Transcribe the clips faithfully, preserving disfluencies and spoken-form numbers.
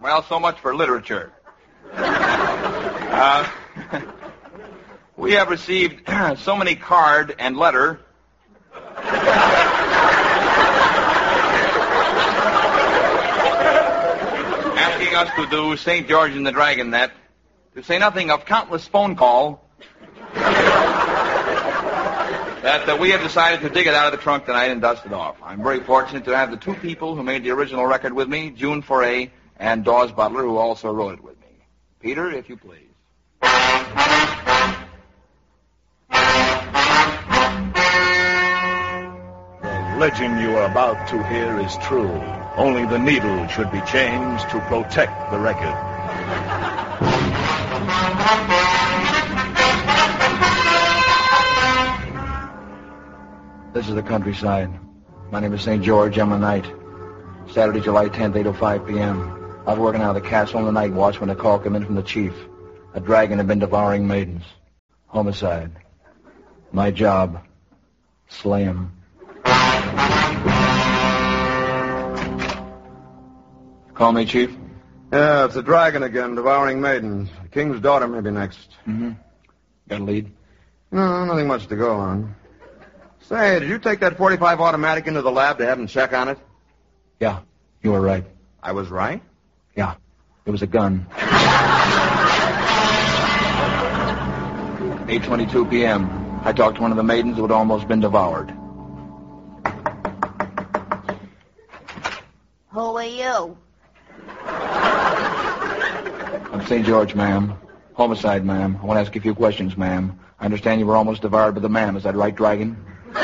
Well, so much for literature. uh, we have received so many card and letter asking us to do Saint George and the Dragon Net, to say nothing of countless phone call, that uh, we have decided to dig it out of the trunk tonight and dust it off. I'm very fortunate to have the two people who made the original record with me, June Foray and Dawes Butler, who also wrote it with me. Peter, if you please. The legend you are about to hear is true. Only the needle should be changed to protect the record. This is the countryside. My name is Saint George. I'm a knight. Saturday, July tenth, eight oh five p.m. I was working out of the castle on the night watch when a call came in from the chief. A dragon had been devouring maidens. Homicide. My job. Slay him. Call me, Chief? Yeah, it's a dragon again, devouring maidens. The king's daughter may be next. Mm-hmm. Got a lead? No, nothing much to go on. Say, did you take that forty-five automatic into the lab to have them check on it? Yeah, you were right. I was right? Yeah, it was a gun. eight twenty-two p.m. I talked to one of the maidens who had almost been devoured. Who are you? I'm Saint George, ma'am. Homicide, ma'am. I want to ask you a few questions, ma'am. I understand you were almost devoured by the man. Is that right, Dragon?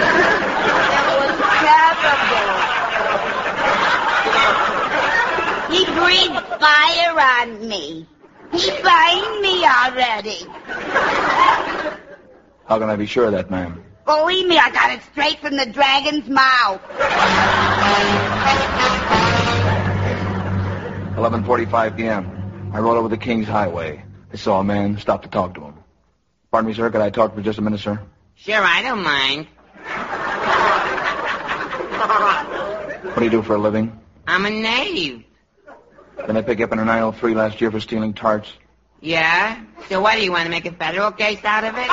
It was terrible. He breathed fire on me. He burned me already. How can I be sure of that, ma'am? Believe me, I got it straight from the dragon's mouth. eleven forty-five p.m. I rode over the King's Highway. I saw a man, stopped to talk to him. Pardon me, sir, could I talk for just a minute, sir? Sure, I don't mind. What do you do for a living? I'm a knave. Didn't I pick you up in a nine oh three last year for stealing tarts? Yeah? So what, do you want to make a federal case out of it?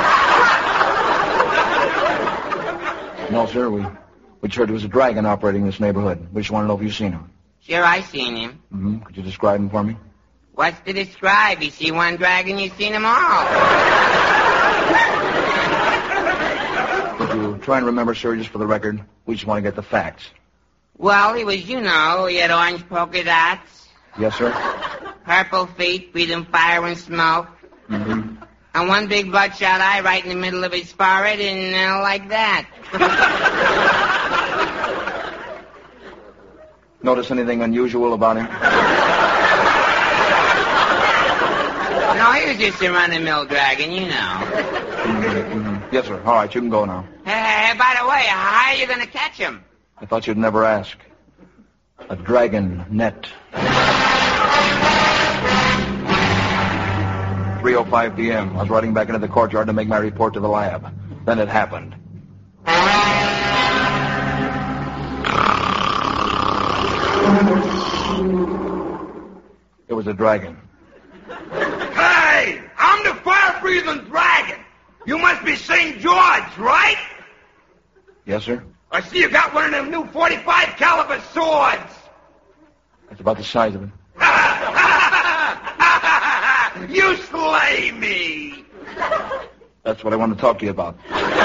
No, sir, we, we heard there was a dragon operating in this neighborhood. We just want to know if you've seen him. Sure, I seen him. Mm-hmm. Could you describe him for me? What's to describe? You see one dragon, you seen them all. Could you try and remember, sir, just for the record? We just want to get the facts. Well, he was, you know, he had orange polka dots. Yes, sir? Purple feet, breathing fire and smoke. Mm-hmm. And one big bloodshot eye right in the middle of his forehead, and uh, like that. Notice anything unusual about him? No, he was just a run-of-the-mill dragon, you know. Mm-hmm. Yes, sir. All right, you can go now. Hey, by the way, how are you going to catch him? I thought you'd never ask. A dragon net. three oh five p.m. I was riding back into the courtyard to make my report to the lab. Then it happened. It was a dragon. Hey! I'm the fire-breathing dragon! You must be Saint George, right? Yes, sir? I see you got one of them new forty-five caliber swords! That's about the size of it. You slay me! That's what I want to talk to you about.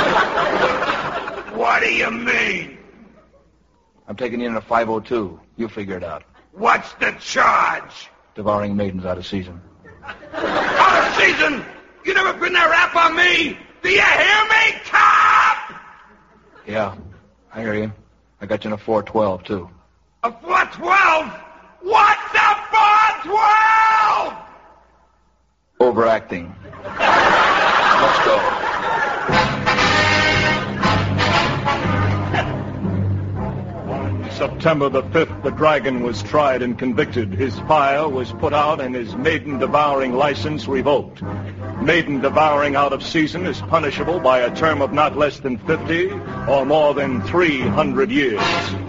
What do you mean? I'm taking you in a five oh two. You figure it out. What's the charge? Devouring maidens out of season. Out of season? You never put that rap on me? Do you hear me, cop? Yeah, I hear you. I got you in a four twelve, too. A four twelve? What's a four twelve? Overacting. Let's go. September the fifth, the dragon was tried and convicted. His fire was put out and his maiden-devouring license revoked. Maiden-devouring out of season is punishable by a term of not less than fifty or more than three hundred years.